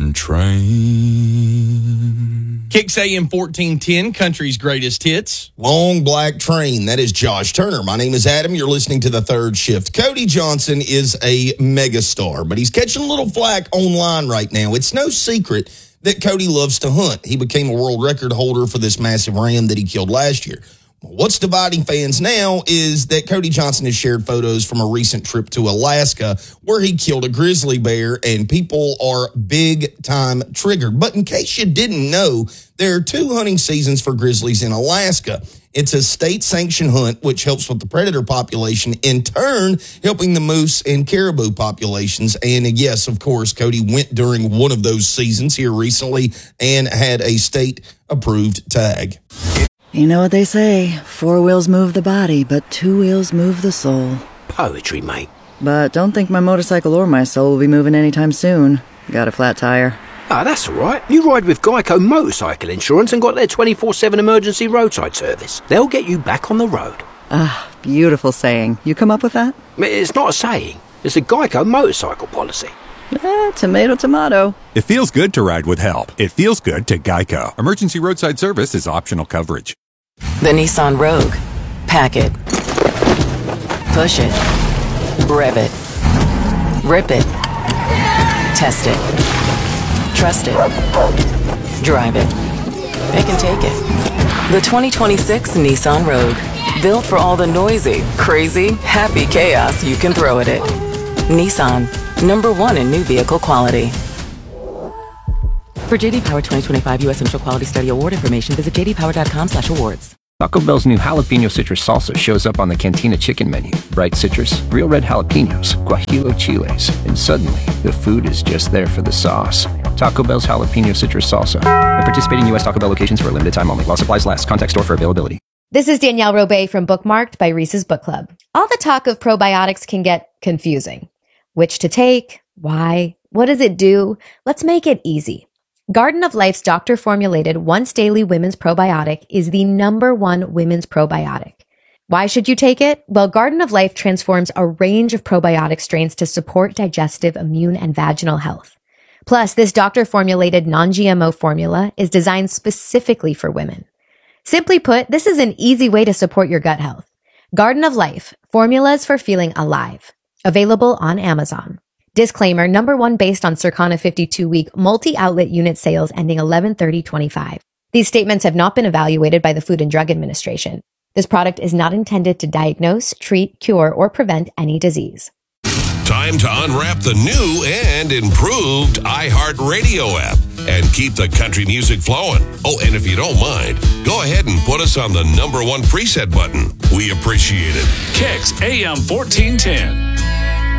train. Kicks AM 1410, country's greatest hits. Long Black Train. That is Josh Turner. My name is Adam. You're listening to The Third Shift. Cody Johnson is a megastar, but he's catching a little flack online right now. It's no secret that Cody loves to hunt. He became a world record holder for this massive ram that he killed last year. What's dividing fans now is that Cody Johnson has shared photos from a recent trip to Alaska where he killed a grizzly bear, and people are big time triggered. But in case you didn't know, there are 2 hunting seasons for grizzlies in Alaska. It's a state-sanctioned hunt, which helps with the predator population, in turn helping the moose and caribou populations. And yes, of course, Cody went during one of those seasons here recently and had a state-approved tag. You know what they say, 4 wheels move the body, but 2 wheels move the soul. Poetry, mate. But don't think my motorcycle or my soul will be moving anytime soon. Got a flat tire. Ah, that's all right. You ride with Geico Motorcycle Insurance and got their 24/7 emergency roadside service. They'll get you back on the road. Ah, beautiful saying. You come up with that? It's not a saying. It's a Geico motorcycle policy. Tomato, tomato. It feels good to ride with help. It feels good to Geico. Emergency roadside service is optional coverage. The Nissan Rogue. Pack it. Push it. Rev it. Rip it. Test it. Trust it. Drive it. It can take it. The 2026 Nissan Rogue. Built for all the noisy, crazy, happy chaos you can throw at it. Nissan. #1 in new vehicle quality. For JD Power 2025 U.S. Initial Quality Study Award information, visit jdpower.com/awards. Taco Bell's new jalapeno citrus salsa shows up on the Cantina chicken menu. Bright citrus, real red jalapenos, guajillo chiles, and suddenly the food is just there for the sauce. Taco Bell's jalapeno citrus salsa. At participating U.S. Taco Bell locations for a limited time only. While supplies last. Contact store for availability. This is Danielle Robay from Bookmarked by Reese's Book Club. All the talk of probiotics can get confusing. Which to take? Why? What does it do? Let's make it easy. Garden of Life's doctor-formulated once-daily women's probiotic is the #1 women's probiotic. Why should you take it? Well, Garden of Life transforms a range of probiotic strains to support digestive, immune, and vaginal health. Plus, this doctor-formulated non-GMO formula is designed specifically for women. Simply put, this is an easy way to support your gut health. Garden of Life, formulas for feeling alive. Available on Amazon. Disclaimer, #1 based on Circana 52-week multi-outlet unit sales ending 11/30/25. These statements have not been evaluated by the Food and Drug Administration. This product is not intended to diagnose, treat, cure, or prevent any disease. Time to unwrap the new and improved iHeartRadio app and keep the country music flowing. Oh, and if you don't mind, go ahead and put us on the #1 preset button. We appreciate it. Kicks AM 1410.